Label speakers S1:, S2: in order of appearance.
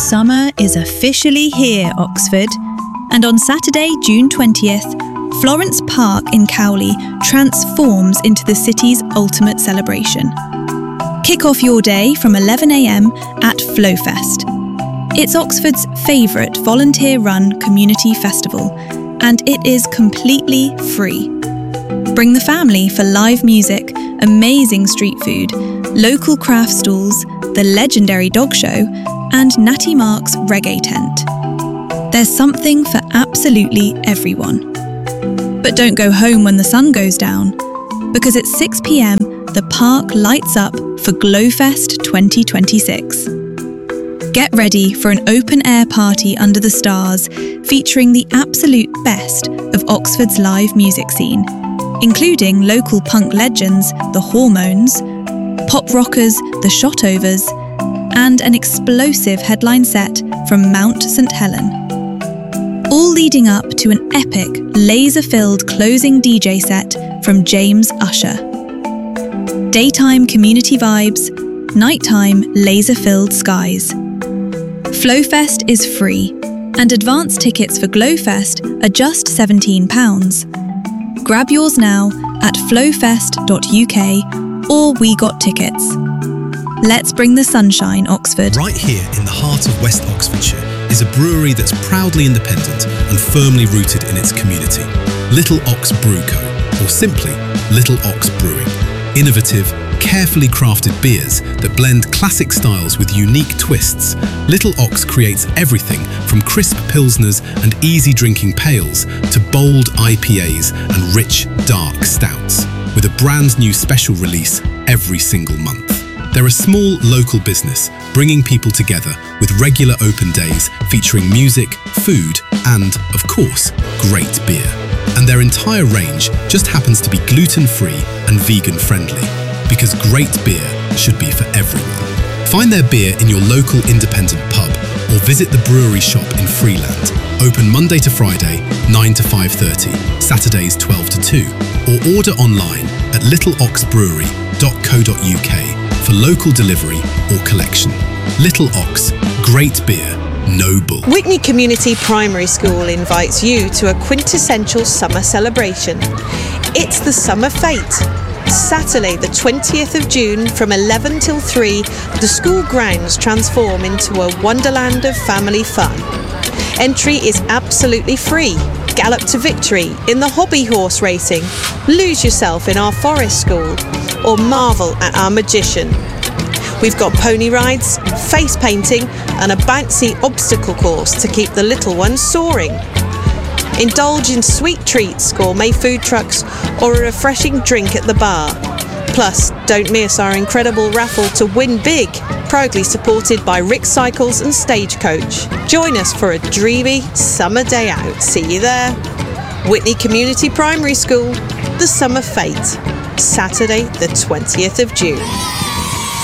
S1: Summer is officially here, Oxford. And on Saturday, June 20th, Florence Park in Cowley transforms into the city's ultimate celebration. Kick off your day from 11 a.m. at Flowfest. It's Oxford's favourite volunteer-run community festival, and it is completely free. Bring the family for live music, amazing street food, local craft stalls, the legendary dog show, and Natty Mark's reggae tent. There's something for absolutely everyone. But don't go home when the sun goes down, because at 6 p.m, the park lights up for Glowfest 2026. Get ready for an open-air party under the stars featuring the absolute best of Oxford's live music scene, including local punk legends, the Hormones, pop rockers, the Shotovers, and an explosive headline set from Mount St Helen. All leading up to an epic, laser-filled closing DJ set from James Usher. Daytime community vibes, nighttime laser-filled skies. Flowfest is free, and advance tickets for Glowfest are just £17. Grab yours now at flowfest.uk or We Got Tickets. Let's bring the sunshine, Oxford.
S2: Right here in the heart of West Oxfordshire is a brewery that's proudly independent and firmly rooted in its community. Little Ox Brew Co, or simply Little Ox Brewing. Innovative, carefully crafted beers that blend classic styles with unique twists. Little Ox creates everything from crisp pilsners and easy drinking pales to bold IPAs and rich, dark stouts, with a brand new special release every single month. They're a small local business bringing people together with regular open days featuring music, food, and, of course, great beer. And their entire range just happens to be gluten-free and vegan-friendly, because great beer should be for everyone. Find their beer in your local independent pub or visit the brewery shop in Freeland, open Monday to Friday, 9 to 5:30, Saturdays 12 to 2, or order online at littleoxbrewery.co.uk for local delivery or collection. Little Ox, great beer, no bull.
S3: Witney Community Primary School invites you to a quintessential summer celebration. It's the Summer Fete. Saturday the 20th of June from 11 till 3, the school grounds transform into a wonderland of family fun. Entry is absolutely free. Gallop to victory in the hobby horse racing, lose yourself in our forest school, or marvel at our magician. We've got pony rides, face painting, and a bouncy obstacle course to keep the little ones soaring. Indulge in sweet treats, gourmet food trucks, or a refreshing drink at the bar. Plus, don't miss our incredible raffle to win big, proudly supported by Rick Cycles and Stagecoach. Join us for a dreamy summer day out. See you there. Witney Community Primary School, the Summer Fete, Saturday the 20th of June.